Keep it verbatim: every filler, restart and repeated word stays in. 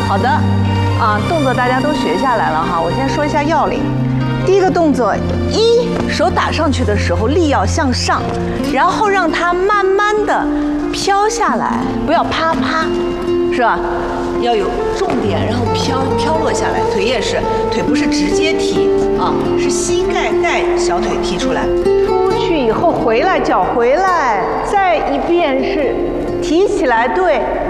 好的，啊，动作大家都学下来了哈。我先说一下要领。第一个动作，一手打上去的时候力要向上，然后让它慢慢的飘下来，不要啪啪，是吧？要有重点，然后飘飘落下来。腿也是，腿不是直接踢啊，是膝盖带小腿踢出来。出去以后回来，脚回来，再一遍是提起来，对。